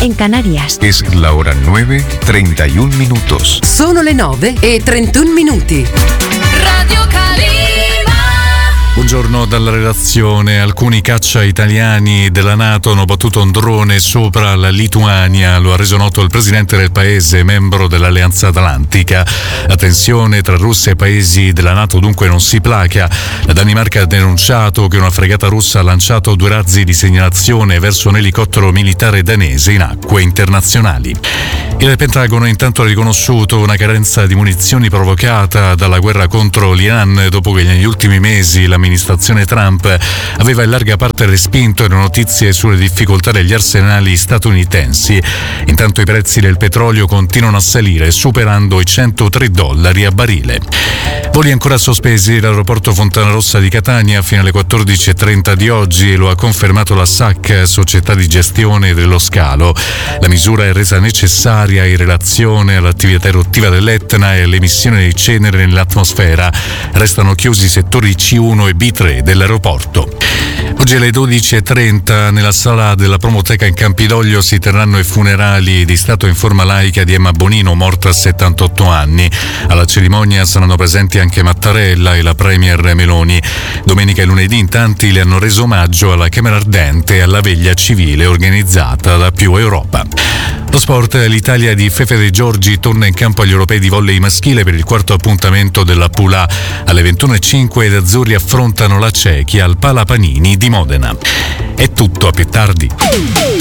en Canarias. Es la hora 9:31 minutos. Sono le 9:31. Radio Calima. Buongiorno dalla redazione. Alcuni caccia italiani della NATO hanno battuto un drone sopra la Lituania. Lo ha reso noto il presidente del paese, membro dell'Alleanza Atlantica. La tensione tra Russia e paesi della NATO dunque non si placa. La Danimarca ha denunciato che una fregata russa ha lanciato 2 razzi di segnalazione verso un elicottero militare danese in acque internazionali. Il Pentagono intanto ha riconosciuto una carenza di munizioni provocata dalla guerra contro l'Iran dopo che negli ultimi mesi l'amministrazione Trump aveva in larga parte respinto le notizie sulle difficoltà degli arsenali statunitensi. Intanto i prezzi del petrolio continuano a salire, superando i $103 a barile. Voli ancora sospesi all'aeroporto Fontanarossa di Catania fino alle 14:30 di oggi, lo ha confermato la SAC, società di gestione dello scalo. La misura è resa necessaria in relazione all'attività eruttiva dell'Etna e all'emissione di cenere nell'atmosfera. Restano chiusi i settori C1 e B3 dell'aeroporto. Oggi alle 12:30 nella sala della Promoteca in Campidoglio si terranno i funerali di stato in forma laica di Emma Bonino, morta a 78 anni. Alla cerimonia saranno presenti anche Mattarella e la Premier Meloni. Domenica e lunedì in tanti le hanno reso omaggio alla Camera Ardente e alla veglia civile organizzata da Più Europa. Lo sport, l'Italia di Fefe De Giorgi torna in campo agli europei di volley maschile per il 4º appuntamento della Pool A. Alle 21:05 gli azzurri affrontano la Cechia al Pala Panini di Modena. È tutto, a più tardi.